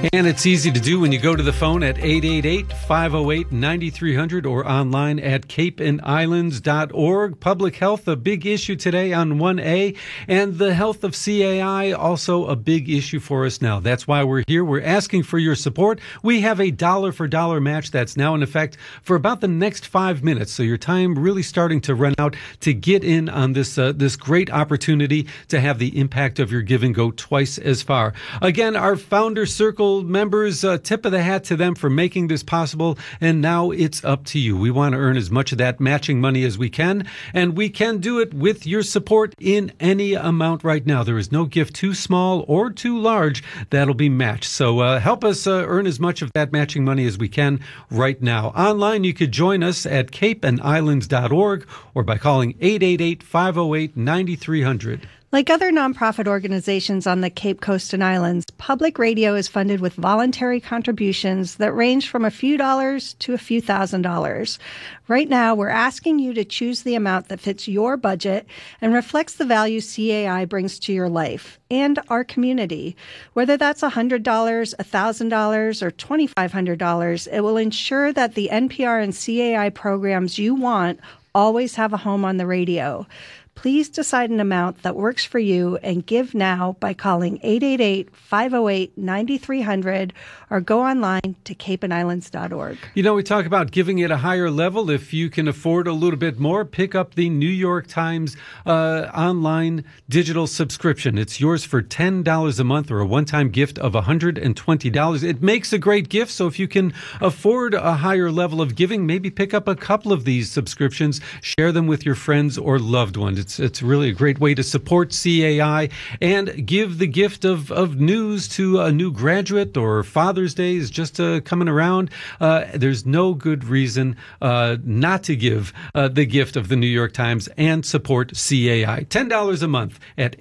And it's easy to do when you go to the phone at 888-508-9300 or online at capeandislands.org. Public health, a big issue today on 1A, and the health of CAI, also a big issue for us now. That's why we're here. We're asking for your support. We have a dollar-for-dollar match that's now in effect for about the next 5 minutes. So your time really starting to run out to get in on this great opportunity to have the impact of your giving go twice as far. Again, our Founder Circle members, tip of the hat to them for making this possible. And now it's up to you. We want to earn as much of that matching money as we can, and we can do it with your support in any amount right now. There is no gift too small or too large that'll be matched. So help us earn as much of that matching money as we can right now. Online, you could join us at capeandislands.org or by calling 888-508-9300. Like other nonprofit organizations on the Cape Coast and Islands, public radio is funded with voluntary contributions that range from a few dollars to a few $1,000s. Right now, we're asking you to choose the amount that fits your budget and reflects the value CAI brings to your life and our community. Whether that's $100, $1,000, or $2,500, it will ensure that the NPR and CAI programs you want always have a home on the radio. Please decide an amount that works for you and give now by calling 888-508-9300 or go online to capeandislands.org. You know, we talk about giving at a higher level. If you can afford a little bit more, pick up the New York Times online digital subscription. It's yours for $10 a month or a one-time gift of $120. It makes a great gift, so if you can afford a higher level of giving, maybe pick up a couple of these subscriptions, share them with your friends or loved ones. It's really a great way to support CAI and give the gift of news to a new graduate, or Father's Day is just coming around. There's no good reason not to give the gift of the New York Times and support CAI. $10 a month at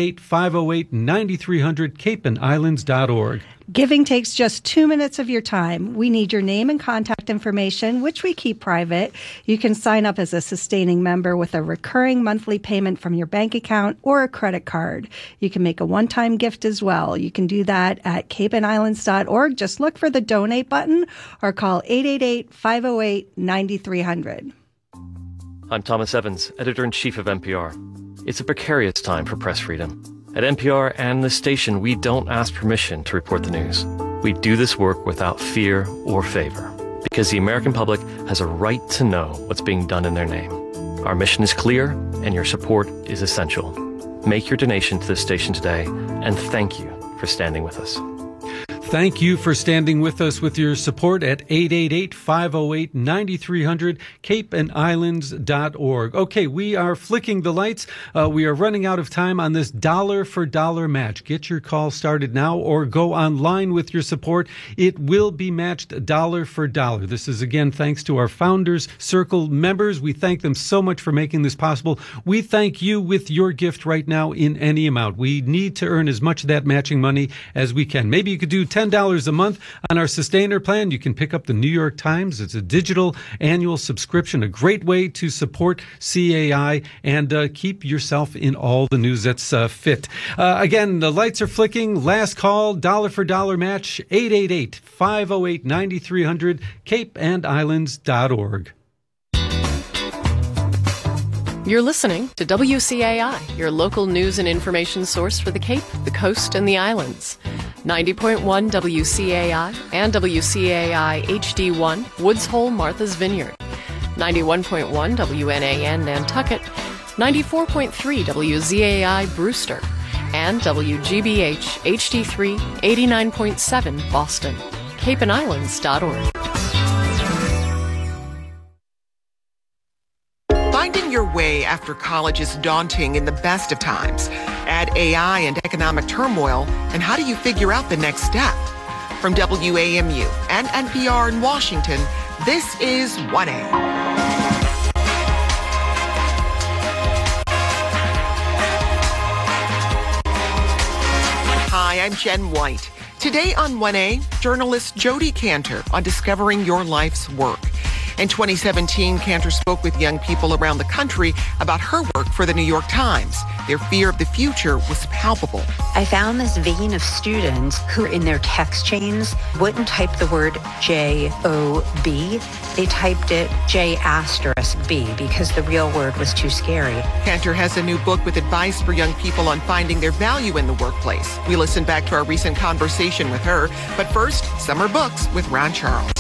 888-508-9300, capeandislands.org. Giving takes just 2 minutes of your time. We need your name and contact information, which we keep private. You can sign up as a sustaining member with a recurring monthly payment from your bank account or a credit card. You can make a one-time gift as well. You can do that at capeandislands.org. Just look for the donate button or call 888-508-9300. I'm Thomas Evans, editor-in-chief of NPR. It's a precarious time for press freedom. At NPR and the station, we don't ask permission to report the news. We do this work without fear or favor, because the American public has a right to know what's being done in their name. Our mission is clear, and your support is essential. Make your donation to the station today, and thank you for standing with us. Thank you for standing with us with your support at 888-508-9300, capeandislands.org. Okay, we are flicking the lights. We are running out of time on this dollar-for-dollar match. Get your call started now or go online with your support. It will be matched dollar for dollar. This is, again, thanks to our Founders Circle members. We thank them so much for making this possible. We thank you with your gift right now in any amount. We need to earn as much of that matching money as we can. Maybe you could do $10 a month on our Sustainer plan. You can pick up the New York Times. It's a digital annual subscription, a great way to support CAI and keep yourself in all the news that's fit. Again, the lights are flicking. Last call, dollar for dollar match, 888-508-9300, capeandislands.org. You're listening to WCAI, your local news and information source for the Cape, the Coast, and the Islands. 90.1 WCAI and WCAI HD1, Woods Hole, Martha's Vineyard. 91.1 WNAN, Nantucket. 94.3 WZAI, Brewster. And WGBH HD3, 89.7 Boston. CapeandIslands.org. Finding your way after college is daunting in the best of times. Add AI and economic turmoil, and how do you figure out the next step? From WAMU and NPR in Washington, this is 1A. Hi, I'm Jen White. Today on 1A, journalist Jodi Kantor on discovering your life's work. In 2017, Kantor spoke with young people around the country about her work for the New York Times. Their fear of the future was palpable. I found this vein of students who in their text chains wouldn't type the word J-O-B. They typed it J*B because the real word was too scary. Cantor has a new book with advice for young people on finding their value in the workplace. We listen back to our recent conversation with her. But first, Summer Books with Ron Charles.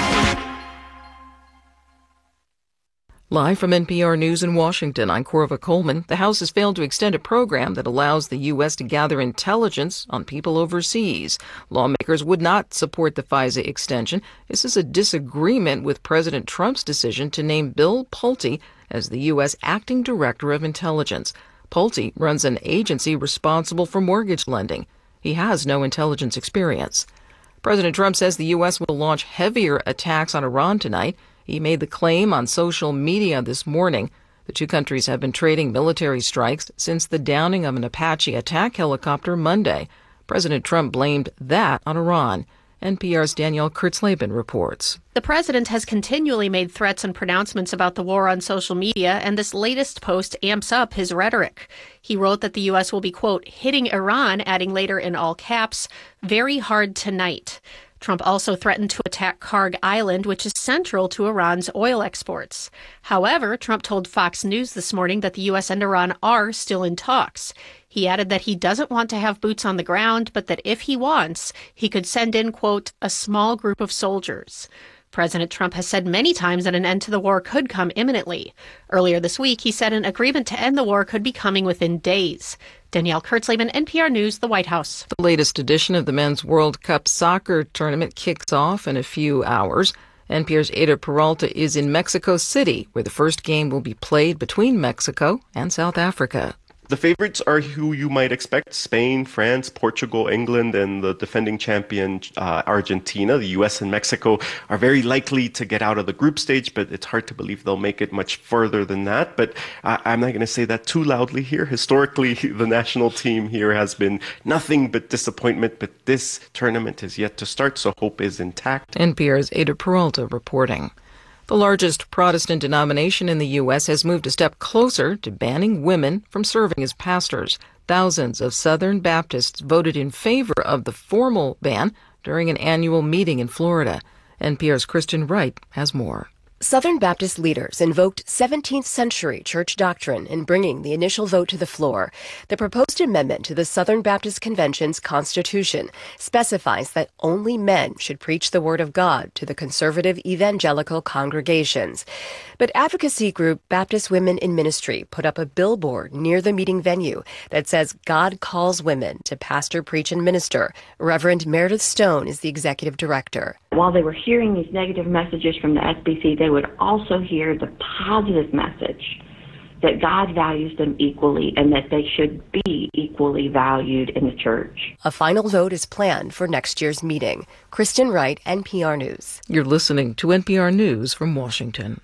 Live from NPR News in Washington, I'm Corva Coleman. The House has failed to extend a program that allows the U.S. to gather intelligence on people overseas. Lawmakers would not support the FISA extension. This is a disagreement with President Trump's decision to name Bill Pulte as the U.S. Acting Director of Intelligence. Pulte runs an agency responsible for mortgage lending. He has no intelligence experience. President Trump says the U.S. will launch heavier attacks on Iran tonight. He made the claim on social media this morning. The two countries have been trading military strikes since the downing of an Apache attack helicopter Monday. President Trump blamed that on Iran. NPR's Danielle Kurtzleben reports. The president has continually made threats and pronouncements about the war on social media, and this latest post amps up his rhetoric. He wrote that the U.S. will be, quote, hitting Iran, adding later in all caps, very hard tonight. Trump also threatened to attack Karg Island, which is central to Iran's oil exports. However, Trump told Fox News this morning that the U.S. and Iran are still in talks. He added that he doesn't want to have boots on the ground, but that if he wants, he could send in, quote, a small group of soldiers. President Trump has said many times that an end to the war could come imminently. Earlier this week, he said an agreement to end the war could be coming within days. Danielle Kurtzleben, NPR News, the White House. The latest edition of the Men's World Cup soccer tournament kicks off in a few hours. NPR's Ada Peralta is in Mexico City, where the first game will be played between Mexico and South Africa. The favorites are who you might expect: Spain, France, Portugal, England, and the defending champion Argentina. The U.S. and Mexico are very likely to get out of the group stage, but it's hard to believe they'll make it much further than that. But I'm not going to say that too loudly here. Historically, the national team here has been nothing but disappointment, but this tournament is yet to start, so hope is intact. NPR's Ada Peralta reporting. The largest Protestant denomination in the U.S. has moved a step closer to banning women from serving as pastors. Thousands of Southern Baptists voted in favor of the formal ban during an annual meeting in Florida. NPR's Kristen Wright has more. Southern Baptist leaders invoked 17th century church doctrine in bringing the initial vote to the floor. The proposed amendment to the Southern Baptist Convention's Constitution specifies that only men should preach the Word of God to the conservative evangelical congregations. But advocacy group Baptist Women in Ministry put up a billboard near the meeting venue that says God calls women to pastor, preach, and minister. Reverend Meredith Stone is the executive director. While they were hearing these negative messages from the SBC, they would also hear the positive message that God values them equally and that they should be equally valued in the church. A final vote is planned for next year's meeting. Kristen Wright, NPR News. You're listening to NPR News from Washington.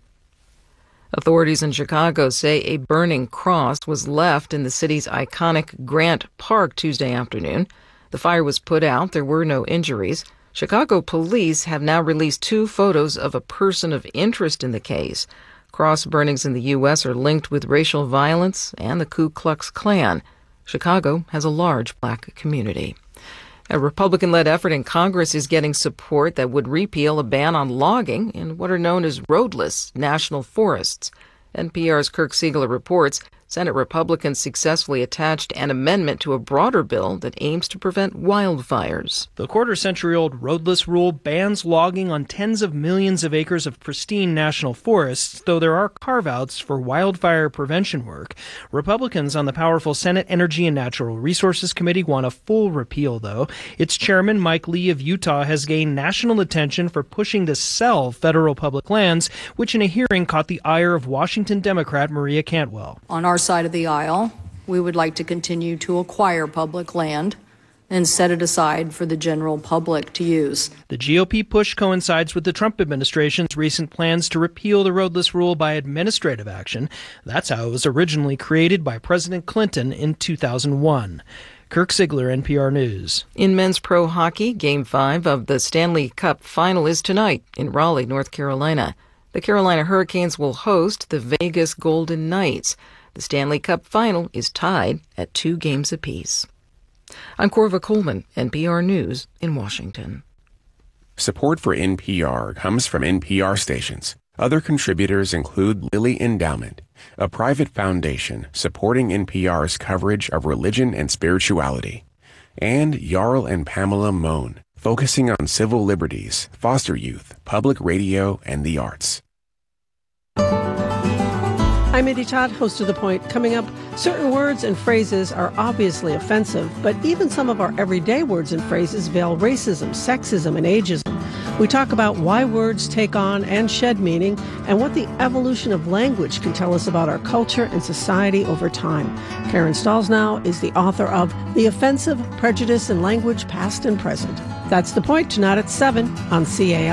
Authorities in Chicago say a burning cross was left in the city's iconic Grant Park Tuesday afternoon. The fire was put out. There were no injuries. Chicago police have now released 2 photos of a person of interest in the case. Cross burnings in the U.S. are linked with racial violence and the Ku Klux Klan. Chicago has a large black community. A Republican-led effort in Congress is getting support that would repeal a ban on logging in what are known as roadless national forests. NPR's Kirk Siegler reports Senate Republicans successfully attached an amendment to a broader bill that aims to prevent wildfires. The quarter-century-old roadless rule bans logging on tens of millions of acres of pristine national forests, though there are carve-outs for wildfire prevention work. Republicans on the powerful Senate Energy and Natural Resources Committee want a full repeal, though. Its chairman, Mike Lee of Utah, has gained national attention for pushing to sell federal public lands, which in a hearing caught the ire of Washington Democrat Maria Cantwell. On our side of the aisle, we would like to continue to acquire public land and set it aside for the general public to use. The GOP push coincides with the Trump administration's recent plans to repeal the roadless rule by administrative action. That's how it was originally created by President Clinton in 2001. Kirk Siegler, NPR News. In men's pro hockey, Game 5 of the Stanley Cup final is tonight in Raleigh, North Carolina. The Carolina Hurricanes will host the Vegas Golden Knights. The Stanley Cup final is tied at 2 games apiece. I'm Corva Coleman, NPR News in Washington. Support for NPR comes from NPR stations. Other contributors include Lilly Endowment, a private foundation supporting NPR's coverage of religion and spirituality, and Jarl and Pamela Mohn, focusing on civil liberties, foster youth, public radio, and the arts. I'm Eddie Todd, host of The Point. Coming up, certain words and phrases are obviously offensive, but even some of our everyday words and phrases veil racism, sexism, and ageism. We talk about why words take on and shed meaning and what the evolution of language can tell us about our culture and society over time. Karen Stalsnow is the author of The Offensive, Prejudice, and Language, Past and Present. That's The Point, tonight at 7 on CAI.